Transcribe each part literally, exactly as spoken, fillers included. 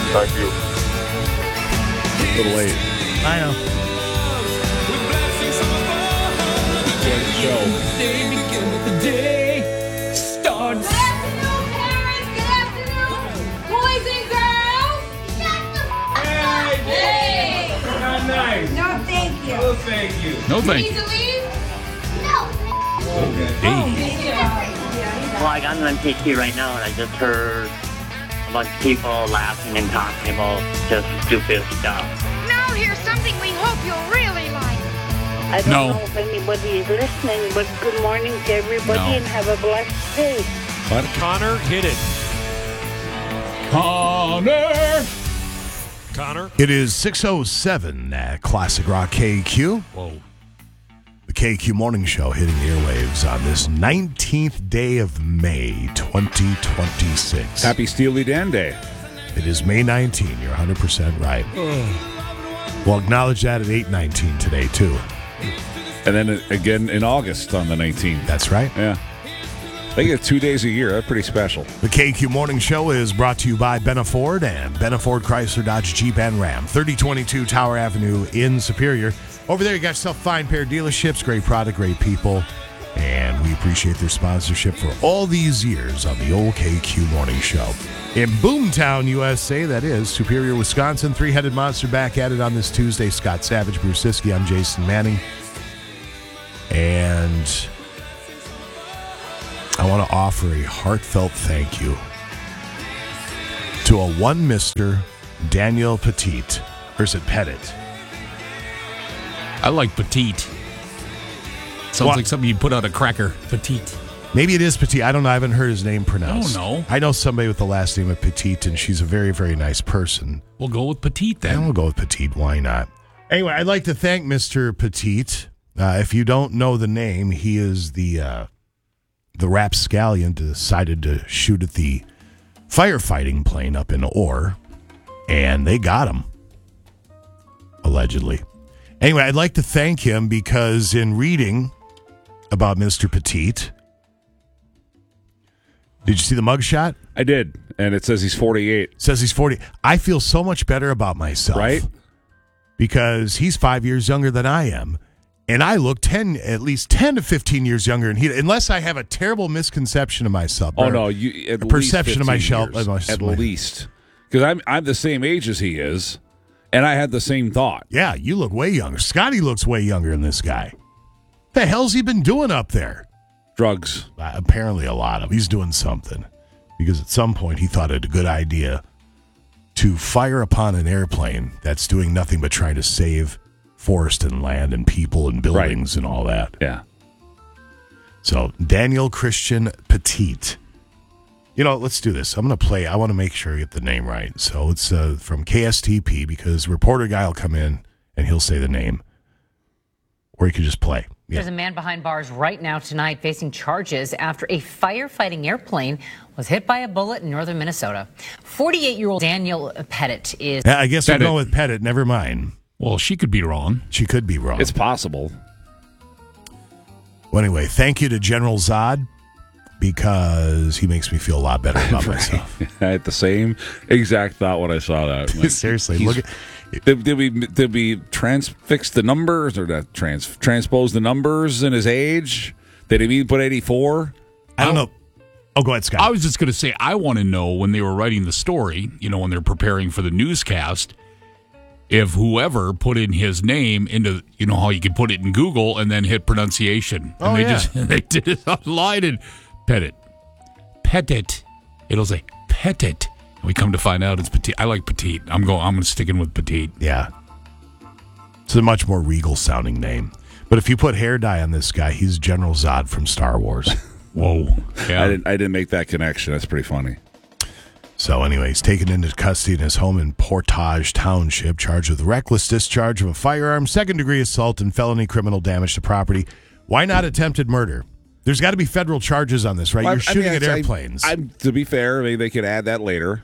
Thank you. A little late. I know. Enjoy the show. Good afternoon, parents. Good afternoon, boys and girls. Shut the f- up. Hey. Not nice. No, thank you. No, thank you. No thank Need you. to leave? No. Okay. Hey. Well, like, I'm on T T right now, and I just heard a bunch of people laughing and talking about just stupid stuff. Now here's something we hope you'll really like. I don't No. know if anybody is listening, but good morning to everybody, No. and have a blessed day. What? Connor, hit it. Connor. Connor. It is six oh seven at Classic Rock K Q. Whoa. The K Q Morning Show hitting the airwaves on this nineteenth day of May, twenty twenty-six. Happy Steely Dan Day. It is May nineteenth. You're one hundred percent right. We'll acknowledge that at eight nineteen today, too. And then again in August on the nineteenth. That's right. Yeah. They get two days a year. That's pretty special. The K Q Morning Show is brought to you by Benna Ford and Benna Ford Chrysler Dodge Jeep and Ram. thirty twenty-two Tower Avenue in Superior. Over there, you got yourself fine pair of dealerships, great product, great people. And we appreciate their sponsorship for all these years on the old K Q Morning Show. In Boomtown, U S A, that is, Superior, Wisconsin. Three-headed monster back at it on this Tuesday. Scott Savage, Bruce Siskey, I'm Jason Manning. And I want to offer a heartfelt thank you to a one Mister Daniel Petite. Or is it Pettit? I like petite. Sounds What? like something you put on a cracker. Petite. Maybe it is Petite. I don't know. I haven't heard his name pronounced. I don't know. I know somebody with the last name of Petite, and she's a very, very nice person. We'll go with petite And then. we'll go with Petite. Why not? Anyway, I'd like to thank Mister Petite. Uh, if you don't know the name, he is the uh, the rapscallion decided to shoot at the firefighting plane up in Orr, and they got him, allegedly. Anyway, I'd like to thank him because in reading about Mister Petite, did you see the mugshot? I did. And it says he's forty-eight. It says he's forty. I feel so much better about myself. Right? Because he's five years younger than I am. And I look ten, at least ten to fifteen years younger than he, unless I have a terrible misconception of myself. Oh, no. You, at a least perception of fifteen myself. years, of my- at my- least. Because I'm, I'm the same age as he is, and I had the same thought. Yeah, you look way younger. Scotty looks way younger than this guy. The hell's he been doing up there? Drugs. Uh, apparently a lot of. He's doing something. Because at some point he thought it a good idea to fire upon an airplane that's doing nothing but trying to save forest and land and people and buildings and all that. Yeah. So, Daniel Christian Petite. You know, let's do this. I'm going to play. I want to make sure I get the name right. So, it's uh, from K S T P because reporter guy will come in and he'll say the name. Or you can just play. Yeah. There's a man behind bars right now tonight facing charges after a firefighting airplane was hit by a bullet in northern Minnesota. forty-eight-year-old Daniel Pettit is... I guess Pettit. we're going with Pettit. Never mind. Well, she could be wrong. She could be wrong. It's possible. Well, anyway, thank you to General Zod because he makes me feel a lot better about myself. I had the same exact thought when I saw that. Like, Seriously, he's- look at... Did, did we did we transfix the numbers or not trans transpose the numbers in his age? Did he even put eighty-four? I don't know. Oh, go ahead, Scott. I was just going to say, I want to know when they were writing the story, you know, when they're preparing for the newscast, if whoever put in his name into, you know, how you can put it in Google and then hit pronunciation. And Oh, they yeah. just, they did it online and Pettit. Pettit. It'll say Pettit. And we come to find out it's Petite. I like Petite. I'm going, I'm sticking with Petite. Yeah. It's a much more regal sounding name. But if you put hair dye on this guy, he's General Zod from Star Wars. Whoa. Yeah. I didn't I didn't make that connection. That's pretty funny. So anyway, he's taken into custody in his home in Portage Township, charged with reckless discharge of a firearm, second-degree assault, and felony criminal damage to property. Why not attempted murder? There's got to be federal charges on this, right? Well, You're I shooting mean, at I- airplanes. I, to be fair, maybe they could add that later.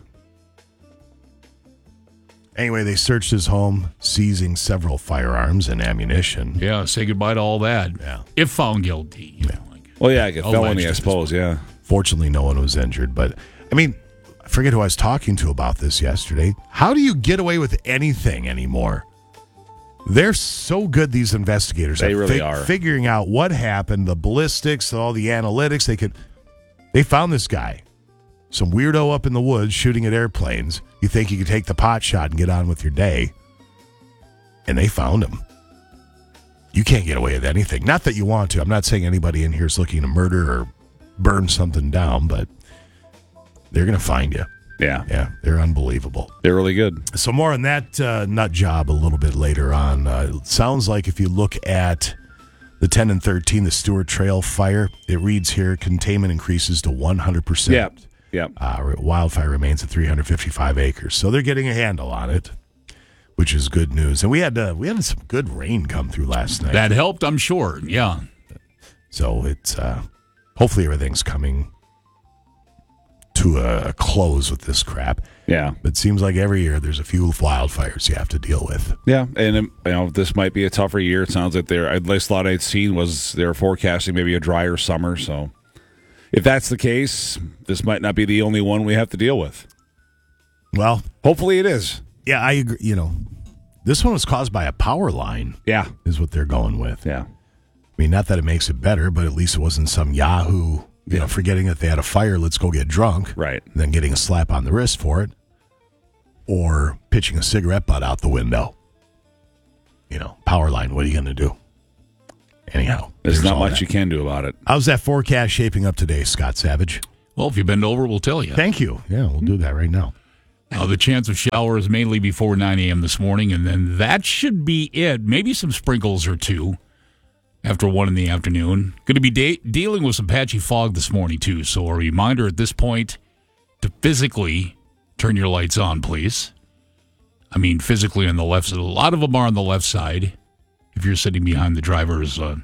Anyway, they searched his home, seizing several firearms and ammunition. Yeah, say goodbye to all that. Yeah. If found guilty. You know, like, Well, yeah, I get Alleged felony, I at this suppose. Yeah. Fortunately, no one was injured. But, I mean, I forget who I was talking to about this yesterday. How do you get away with anything anymore? They're so good, these investigators. They at really fig- are. Figuring out what happened, the ballistics, all the analytics. They could. They found this guy. Some weirdo up in the woods shooting at airplanes. You think you could take the pot shot and get on with your day. And they found him. You can't get away with anything. Not that you want to. I'm not saying anybody in here is looking to murder or burn something down, but they're going to find you. Yeah. Yeah, they're unbelievable. They're really good. So more on that uh, nut job a little bit later on. Uh, it sounds like if you look at the ten and thirteen, the Stewart Trail fire, it reads here, containment increases to one hundred percent. Yep. Yep. Uh, wildfire remains at three hundred fifty-five acres. So they're getting a handle on it, which is good news. And we had uh, we had some good rain come through last night. That helped, I'm sure. Yeah. So it's uh, hopefully everything's coming to a close with this crap. Yeah. But it seems like every year there's a few wildfires you have to deal with. Yeah, and um, you know this might be a tougher year. It sounds like they're at least a lot I'd seen was they're forecasting maybe a drier summer. So if that's the case, this might not be the only one we have to deal with. Well, hopefully it is. Yeah, I agree. You know, this one was caused by a power line. Yeah, is what they're going with. Yeah, I mean, not that it makes it better, but at least it wasn't some Yahoo. You know, forgetting that they had a fire, let's go get drunk. Right. And then getting a slap on the wrist for it. Or pitching a cigarette butt out the window. You know, power line, what are you going to do? Anyhow. There's not much that. you can do about it. How's that forecast shaping up today, Scott Savage? Well, if you bend over, we'll tell you. Thank you. Yeah, we'll do that right now. Now, the chance of showers mainly before nine a.m. this morning, and then that should be it. Maybe some sprinkles or two after one in the afternoon. Going to be de- dealing with some patchy fog this morning, too. So a reminder at this point to physically turn your lights on, please. I mean, physically on the left side. A lot of them are on the left side. If you're sitting behind the driver's, uh,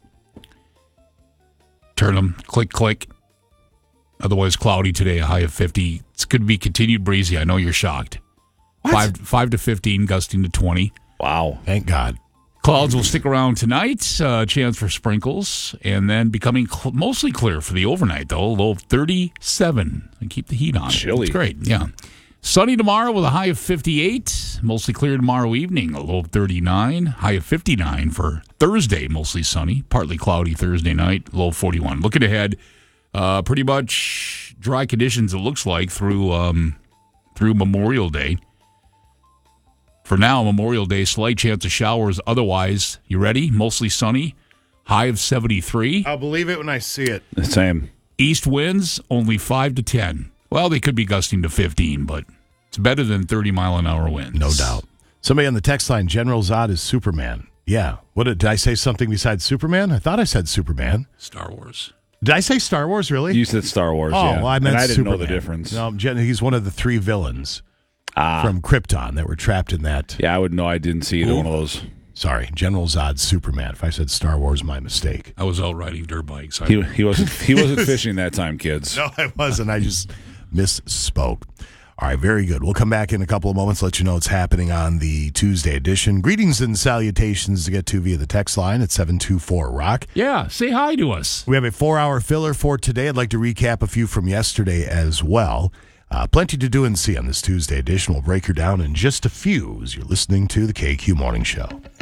turn them. Click, click. Otherwise, cloudy today, a high of fifty. It's going to be continued breezy. I know you're shocked. What? Five, five to fifteen, gusting to twenty. Wow. Thank God. Clouds will stick around tonight, uh, chance for sprinkles, and then becoming cl- mostly clear for the overnight, though. Low of thirty-seven. And keep the heat on. Chilly. It's great, yeah. Sunny tomorrow with a high of fifty-eight. Mostly clear tomorrow evening, a low of thirty-nine. High of fifty-nine for Thursday, mostly sunny. Partly cloudy Thursday night, low of forty-one. Looking ahead, uh, pretty much dry conditions, it looks like, through um, through Memorial Day. For now, Memorial Day, slight chance of showers. Otherwise, you ready? Mostly sunny. High of seventy-three. I'll believe it when I see it. The same. East winds, only five to ten. Well, they could be gusting to fifteen, but it's better than thirty mile an hour winds. No doubt. Somebody on the text line, General Zod is Superman. Yeah. What did, did I say something besides Superman? I thought I said Superman. Star Wars. Did I say Star Wars, really? You said Star Wars, oh, yeah. well, I meant and I didn't Superman. know the difference. No, Gen- he's one of the three villains ah. from Krypton that were trapped in that. Yeah, I would know. I didn't see either Ooh. one of those. Sorry, General Zod, Superman. If I said Star Wars, my mistake. I was out riding dirt bikes. I He, he wasn't he wasn't fishing that time, kids. No, I wasn't. I just misspoke. All right, very good. We'll come back in a couple of moments, let you know what's happening on the Tuesday edition. Greetings and salutations to get to via the text line at seven two four rock. Yeah, say hi to us. We have a four-hour filler for today. I'd like to recap a few from yesterday as well. Uh, plenty to do and see on this Tuesday edition. We'll break her down in just a few as you're listening to the K Q Morning Show.